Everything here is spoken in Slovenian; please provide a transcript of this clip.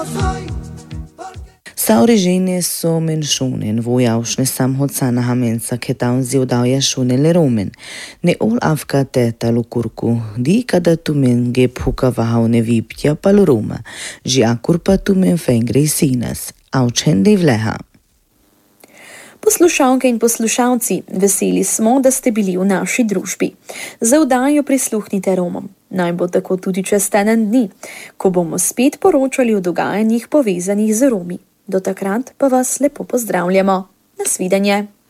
Sa origine so menschonen, wo ja už ne sam hocana hamensa ketaun ziodauja šune le romen. Ne ol avka teta lukurku, di kada tumen ge puka vahau ne viptja pal Roma, že akurpa tumen fengre sinas, aučende vleha. Poslušalke in poslušalci, veseli smo, da ste bili v naši družbi. Za oddajo prisluhnite Romom. Naj bo tako tudi čez teden dni, ko bomo spet poročali o dogajanjih povezanih z Romi. Do takrat pa vas lepo pozdravljamo. Nasvidenje.